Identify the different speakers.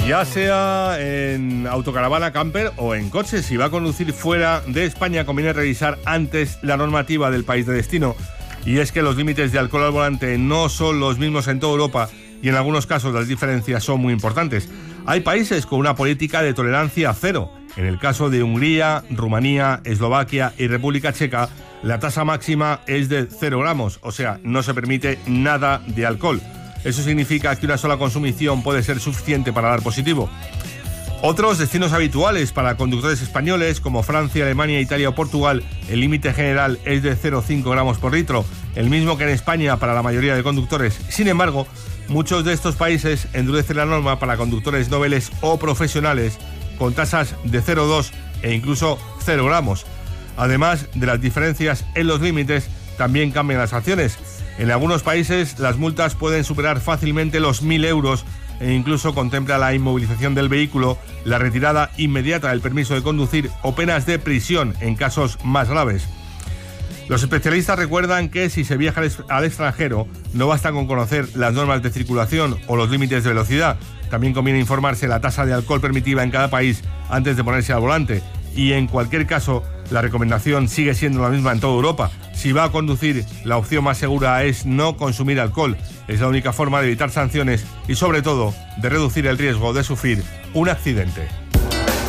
Speaker 1: Ya sea en autocaravana, camper o en coche, si va a conducir fuera de España conviene revisar antes la normativa del país de destino. Y es que los límites de alcohol al volante no son los mismos en toda Europa y en algunos casos las diferencias son muy importantes. Hay países con una política de tolerancia cero. En el caso de Hungría, Rumanía, Eslovaquia y República Checa, la tasa máxima es de 0 gramos, o sea, no se permite nada de alcohol. Eso significa que una sola consumición puede ser suficiente para dar positivo. Otros destinos habituales para conductores españoles, como Francia, Alemania, Italia o Portugal, el límite general es de 0,5 gramos por litro, el mismo que en España para la mayoría de conductores. Sin embargo, muchos de estos países endurecen la norma para conductores noveles o profesionales con tasas de 0,2 e incluso 0 gramos. Además de las diferencias en los límites, también cambian las sanciones. En algunos países las multas pueden superar fácilmente los 1.000 euros e incluso contempla la inmovilización del vehículo, la retirada inmediata del permiso de conducir o penas de prisión en casos más graves. Los especialistas recuerdan que si se viaja al extranjero no basta con conocer las normas de circulación o los límites de velocidad. También conviene informarse la tasa de alcohol permitida en cada país antes de ponerse al volante. Y en cualquier caso, la recomendación sigue siendo la misma en toda Europa. Si va a conducir, la opción más segura es no consumir alcohol. Es la única forma de evitar sanciones y, sobre todo, de reducir el riesgo de sufrir un accidente.